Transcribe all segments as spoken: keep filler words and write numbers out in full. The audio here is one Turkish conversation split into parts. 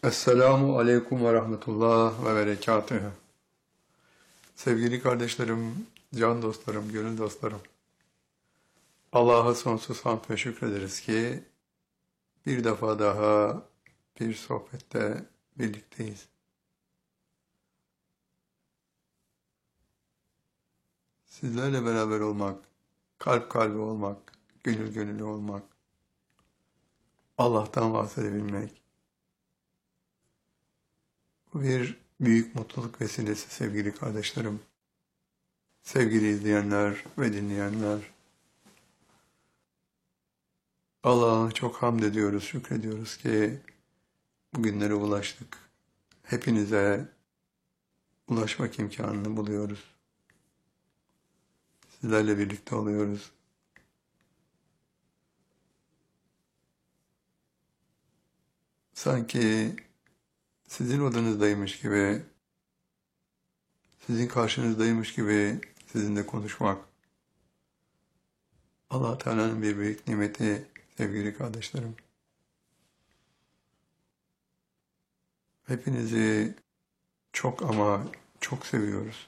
Esselamu Aleyküm ve Rahmetullah ve Berekatühü. Sevgili kardeşlerim, can dostlarım, gönül dostlarım. Allah'a sonsuz hamd ve şükrederiz ki bir defa daha bir sohbette birlikteyiz. Sizlerle beraber olmak, kalp kalbe olmak, gönül gönüllü olmak, Allah'tan bahsedebilmek, bu bir büyük mutluluk vesilesi sevgili kardeşlerim, sevgili izleyenler ve dinleyenler. Allah'a çok hamd ediyoruz, şükrediyoruz ki bugünlere ulaştık. Hepinize ulaşmak imkanını buluyoruz. Sizlerle birlikte oluyoruz. Sanki sizin odanızdaymış gibi, sizin karşınızdaymış gibi sizinle konuşmak, Allah Teala'nın bir büyük nimeti sevgili kardeşlerim. Hepinizi çok ama çok seviyoruz.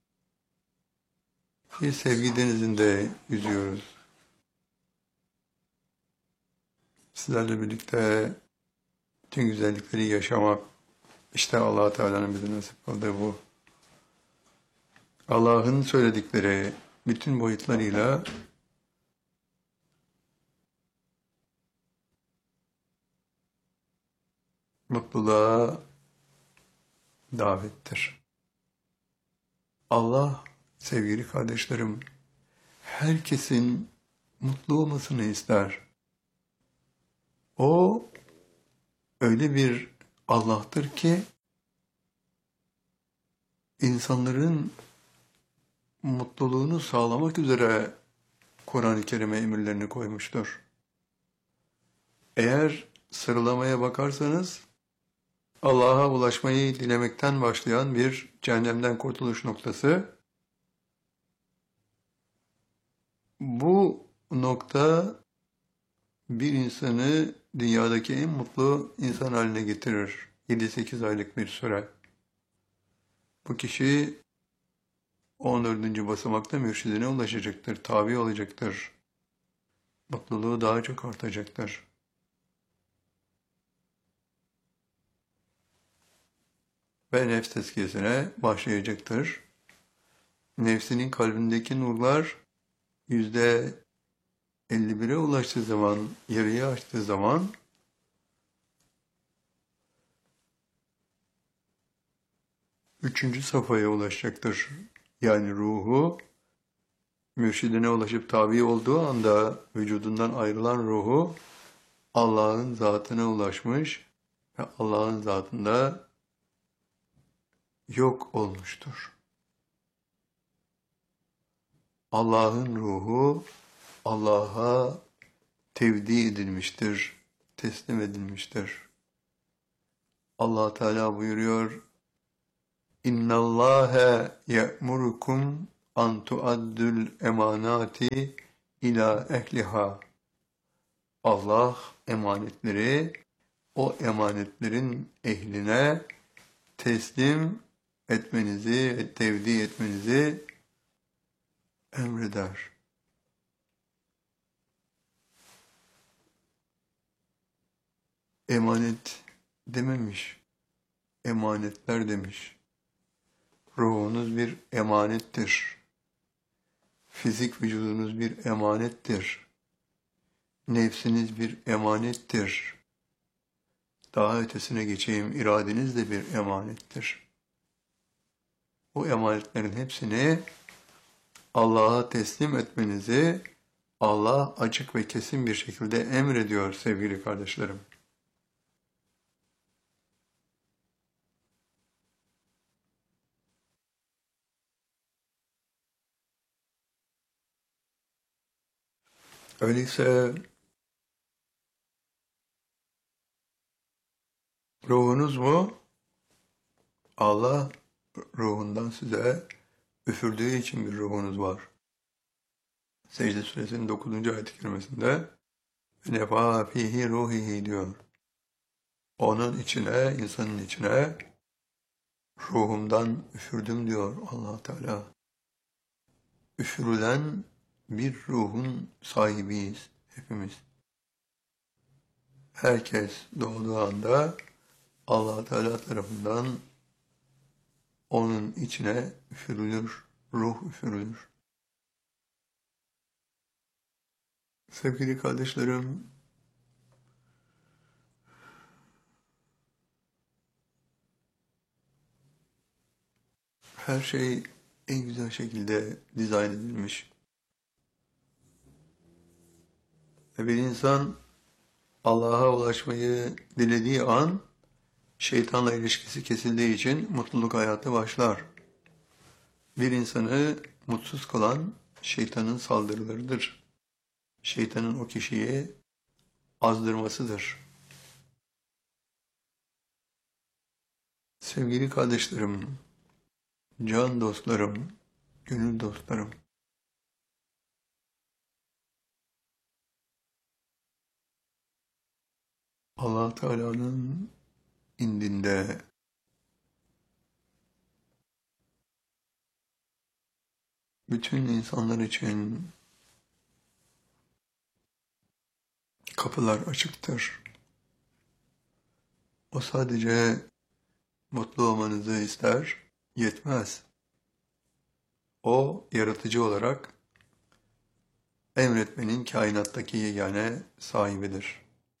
Bir sevgi denizinde yüzüyoruz. Sizlerle birlikte tüm güzellikleri yaşamak, işte Allah Teala'nın bize nasip kıldığı bu. Allah'ın söyledikleri bütün boyutlarıyla mutluluğa davettir. Allah sevgili kardeşlerim, herkesin mutlu olmasını ister. O öyle bir Allah'tır ki insanların mutluluğunu sağlamak üzere Kur'an-ı Kerim'e emirlerini koymuştur. Eğer sıralamaya bakarsanız Allah'a ulaşmayı dilemekten başlayan bir cehennemden kurtuluş noktası. Bu nokta bir insanı dünyadaki en mutlu insan haline getirir. yedi sekiz aylık bir süre. Bu kişi on dördüncü basamakta mürşidine ulaşacaktır, tabi olacaktır. Mutluluğu daha çok artacaktır. Ve nefs tezkiyesine başlayacaktır. Nefsinin kalbindeki nurlar yüzde elli bire ulaştığı zaman, yarıyı aştığı zaman üçüncü safhaya ulaşacaktır. Yani ruhu mürşidine ulaşıp tabi olduğu anda vücudundan ayrılan ruhu Allah'ın zatına ulaşmış ve Allah'ın zatında yok olmuştur. Allah'ın ruhu Allah'a tevdi edilmiştir, teslim edilmiştir. Allah Teala buyuruyor: İnna Allahe ye'murukum an tuaddul emanati ila ehliha. Allah emanetleri o emanetlerin ehline teslim etmenizi ve tevdi etmenizi emreder. Emanet dememiş, emanetler demiş. Ruhunuz bir emanettir. Fizik vücudunuz bir emanettir. Nefsiniz bir emanettir. Daha ötesine geçeyim, iradeniz de bir emanettir. Bu emanetlerin hepsini Allah'a teslim etmenizi Allah açık ve kesin bir şekilde emrediyor sevgili kardeşlerim. Öyleyse ruhunuz mu? Allah ruhundan size üfürdüğü için bir ruhunuz var. Secde Suresinin dokuzuncu ayet-i kerimesinde "Nefâ fîhî ruhihi" diyor. Onun içine, insanın içine ruhumdan üfürdüm diyor Allah Teala. Üfürülen bir ruhun sahibiyiz hepimiz. Herkes doğduğu anda Allah Teala tarafından onun içine üfürülür, ruh üfürülür. Sevgili kardeşlerim, her şey en güzel şekilde dizayn edilmiş. Ve bir insan Allah'a ulaşmayı dilediği an şeytanla ilişkisi kesildiği için mutluluk hayatı başlar. Bir insanı mutsuz kılan şeytanın saldırılarıdır. Şeytanın o kişiyi azdırmasıdır. Sevgili kardeşlerim, can dostlarım, gönül dostlarım, Allah Teala'nın indinde bütün insanlar için kapılar açıktır. O sadece mutlu olmanızı ister, yetmez. O yaratıcı olarak emretmenin kainattaki yegane sahibidir.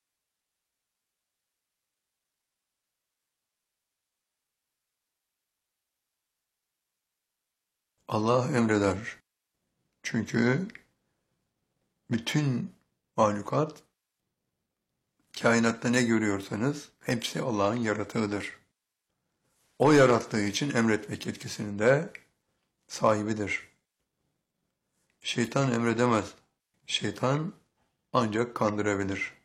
Allah emreder. Çünkü bütün mahlukat, kainatta ne görüyorsanız hepsi Allah'ın yaratığıdır. O yarattığı için emretmek yetkisinin de sahibidir. Şeytan emredemez. Şeytan ancak kandırabilir.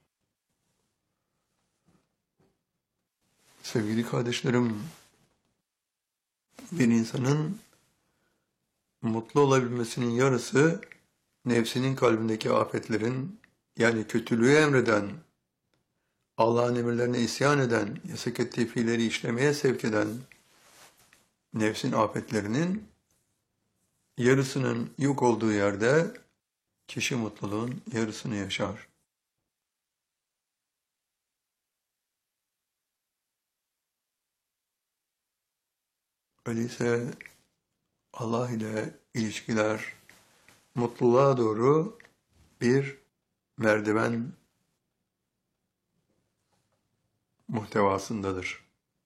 Sevgili kardeşlerim, bir insanın mutlu olabilmesinin yarısı nefsinin kalbindeki afetlerin, yani kötülüğü emreden, Allah'ın emirlerine isyan eden, yasak ettiği fiilleri işlemeye sevk eden nefsin afetlerinin yarısının yok olduğu yerde kişi mutluluğun yarısını yaşar. Öyleyse Allah ile ilişkiler mutluluğa doğru bir merdiven muhtevasındadır.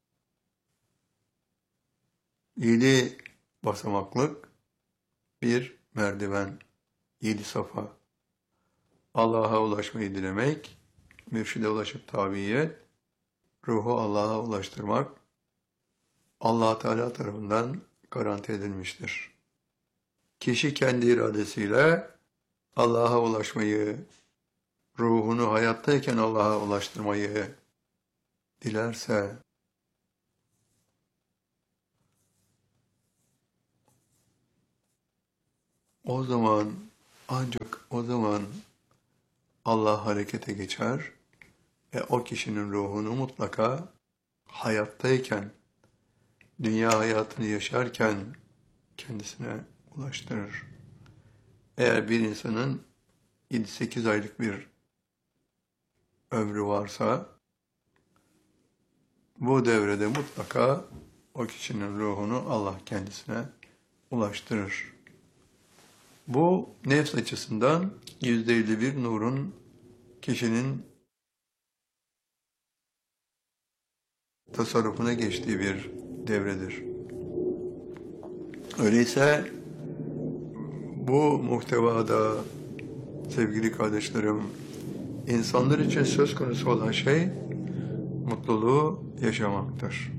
Yedi basamaklık bir merdiven, yedi safa. Allah'a ulaşmayı dilemek, mürşide ulaşıp tabiyet, ruhu Allah'a ulaştırmak, Allah Teala tarafından garanti edilmiştir. Kişi kendi iradesiyle Allah'a ulaşmayı, ruhunu hayattayken Allah'a ulaştırmayı dilerse, o zaman, ancak o zaman Allah harekete geçer ve o kişinin ruhunu mutlaka hayattayken, dünya hayatını yaşarken kendisine ulaştırır. Eğer bir insanın yedi sekiz aylık bir ömrü varsa, bu devrede mutlaka o kişinin ruhunu Allah kendisine ulaştırır. Bu nefs açısından yüzde elli bir nurun kişinin tasarrufuna geçtiği bir devredir. Öyleyse bu muhtevada sevgili kardeşlerim, insanlar için söz konusu olan şey mutluluğu yaşamaktır.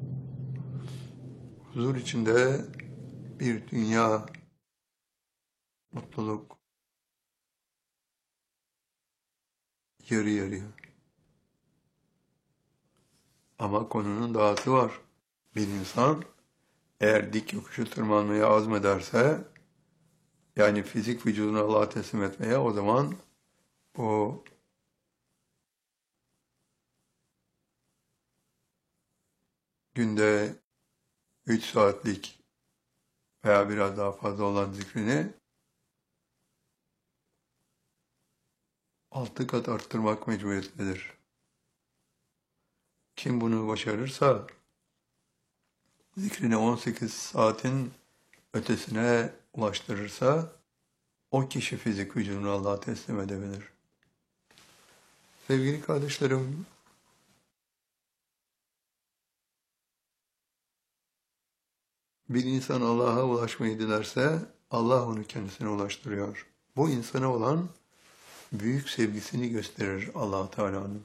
Huzur içinde bir dünya mutluluk yarı yarıya. Ama konunun dahası var. Bir insan eğer dik yokuşu tırmanmaya azmederse, yani fizik vücudunu Allah'a teslim etmeye, o zaman o günde üç saatlik veya biraz daha fazla olan zikrini altı kat arttırmak mecburiyetindedir. Kim bunu başarırsa zikrini on sekiz saatin ötesine ulaştırırsa o kişi fizik vücudunu Allah'a teslim edebilir. Sevgili kardeşlerim, bir insan Allah'a ulaşmayı dilerse Allah onu kendisine ulaştırıyor. Bu insana olan büyük sevgisini gösterir Allah Teala'nın.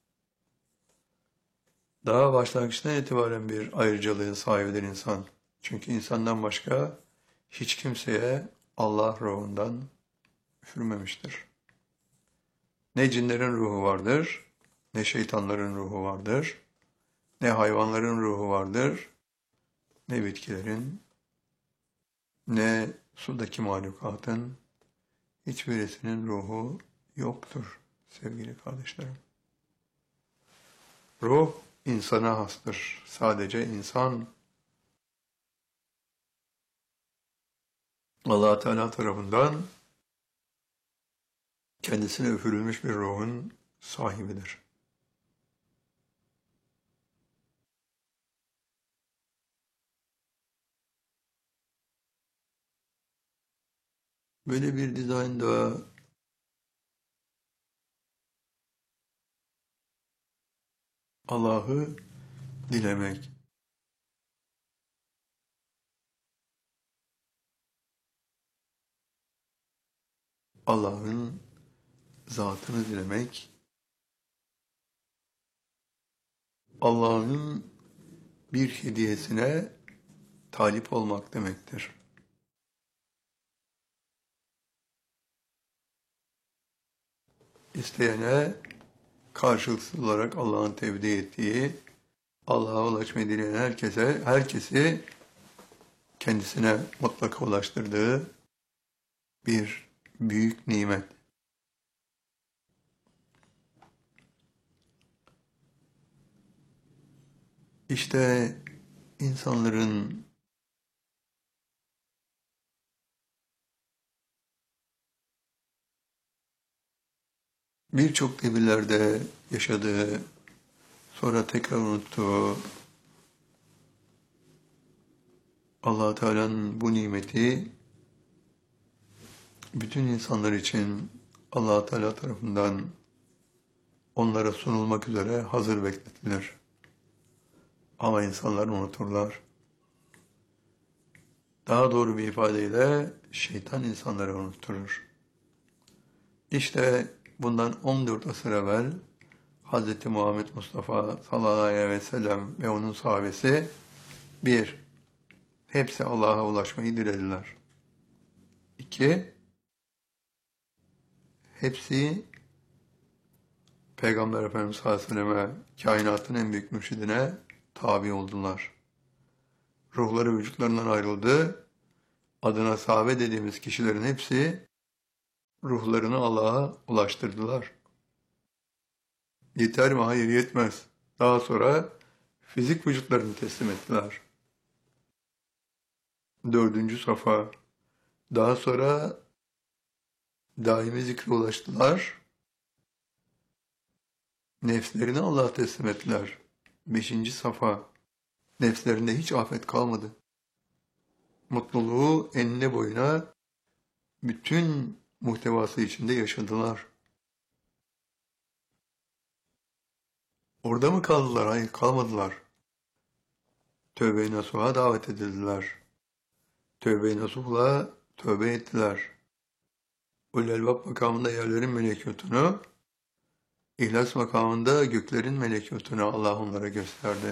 Daha başlangıçtan itibaren bir ayrıcalığın sahibidir insan. Çünkü insandan başka hiç kimseye Allah ruhundan üfürmemiştir. Ne cinlerin ruhu vardır, ne şeytanların ruhu vardır, ne hayvanların ruhu vardır, ne bitkilerin, ne sudaki mahlukatın, hiçbirisinin ruhu yoktur sevgili kardeşlerim. Ruh insana hastır. Sadece insan Allah Teala tarafından kendisine üfürülmüş bir ruhun sahibidir. Böyle bir dizaynda Allah'ı dilemek, Allah'ın zatını dilemek, Allah'ın bir hediyesine talip olmak demektir. İsteyene karşılıksız olarak Allah'ın tevdi ettiği, Allah'a ulaşmayı dileyen herkese, herkesi kendisine mutlaka ulaştırdığı bir büyük nimet. İşte insanların birçok devirlerde yaşadığı, sonra tekrar unuttuğu Allah Teala'nın bu nimeti bütün insanlar için Allah Teala tarafından onlara sunulmak üzere hazır bekletilir. Ama insanlar unuturlar. Daha doğru bir ifadeyle şeytan insanları unutturur. İşte bundan on dört asır evvel Hz. Muhammed Mustafa sallallahu aleyhi ve sellem ve onun sahabesi bir, hepsi Allah'a ulaşmayı dilediler. İki, hepsi Peygamber Efendimiz sallallahu aleyhi ve selleme, kainatın en büyük mürşidine tabi oldular. Ruhları vücutlarından ayrıldı. Adına sahabe dediğimiz kişilerin hepsi ruhlarını Allah'a ulaştırdılar. Yeter mi? Hayır, yetmez. Daha sonra fizik vücutlarını teslim ettiler. Dördüncü safa. Daha sonra daimi zikre ulaştılar. Nefslerini Allah'a teslim ettiler. Beşinci safa. Nefslerinde hiç afet kalmadı. Mutluluğu enine boyuna bütün muhtevası içinde yaşadılar. Orada mı kaldılar? Hayır, kalmadılar. Tövbe-i nasuha davet edildiler. Tövbe-i nasuhla tövbe ettiler. Ulul Elbab makamında yerlerin melekutunu, İhlas makamında göklerin melekutunu Allah onlara gösterdi.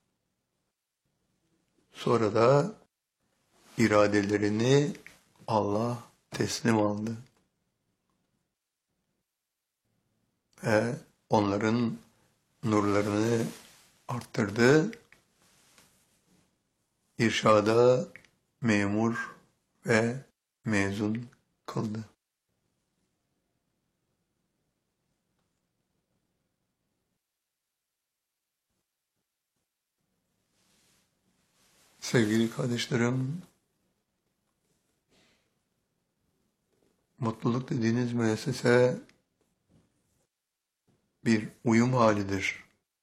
Sonra da iradelerini Allah teslim aldı. Ve onların nurlarını arttırdı. İrşada memur ve mezun kıldı. Sevgili kardeşlerim, mutluluk dediğiniz müessese bir uyum halidir.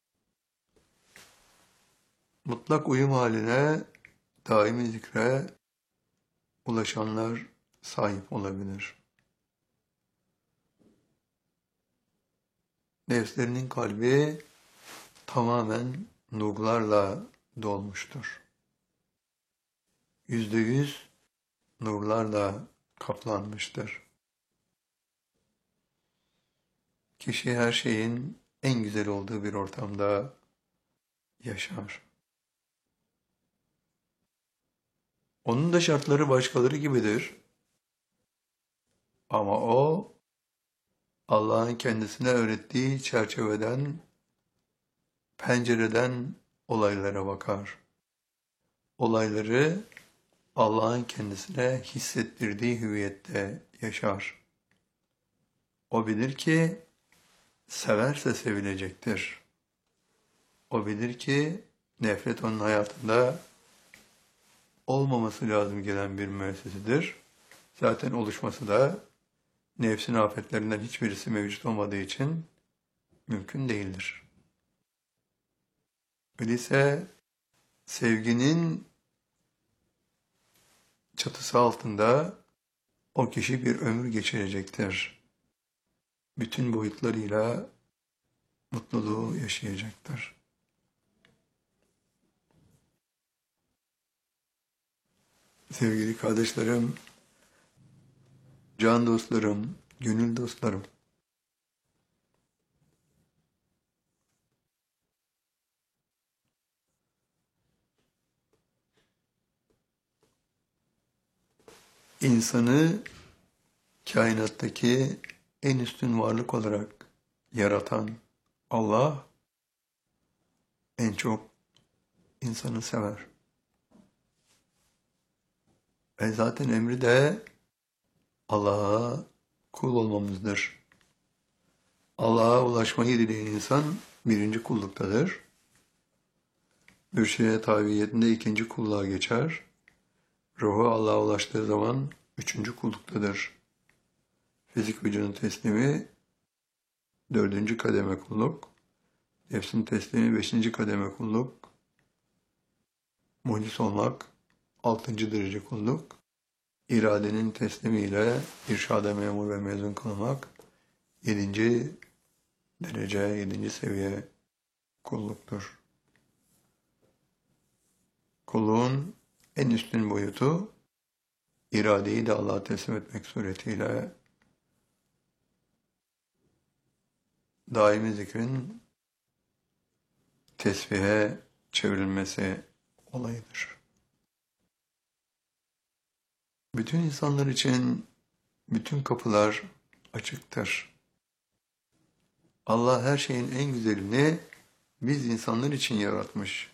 Mutlak uyum haline, daimi zikre ulaşanlar sahip olabilir. Nefslerinin kalbi tamamen nurlarla dolmuştur. Yüzde yüz nurlarla kaplanmıştır. Kişi her şeyin en güzel olduğu bir ortamda yaşar. Onun da şartları başkaları gibidir. Ama o, Allah'ın kendisine öğrettiği çerçeveden, pencereden olaylara bakar. Olayları Allah'ın kendisine hissettirdiği hüviyette yaşar. O bilir ki severse sevilecektir. O bilir ki nefret onun hayatında olmaması lazım gelen bir müessesedir. Zaten oluşması da nefsin afetlerinden hiçbirisi mevcut olmadığı için mümkün değildir. Öyleyse sevginin çatısı altında o kişi bir ömür geçirecektir. Bütün boyutlarıyla mutluluğu yaşayacaktır. Sevgili kardeşlerim, can dostlarım, gönül dostlarım, insanı kainattaki en üstün varlık olarak yaratan Allah en çok insanı sever. Ve zaten emri de Allah'a kul olmamızdır. Allah'a ulaşmayı dileyen insan birinci kulluktadır. Bir şeye tabiyetinde ikinci kulluğa geçer. Ruhu Allah'a ulaştığı zaman üçüncü kulluktadır. Fizik vücudun teslimi dördüncü kademe kulluk. Nefsin teslimi beşinci kademe kulluk. Muhlis olmak altıncı derece kulluk. İradenin teslimiyle irşada memur ve mezun kılmak yedinci derece, yedinci seviye kulluktur. Kulluğun en üstün boyutu iradeyi de Allah'a teslim etmek suretiyle daimi zikrin tesbihe çevrilmesi olayıdır. Bütün insanlar için bütün kapılar açıktır. Allah her şeyin en güzelini biz insanlar için yaratmış.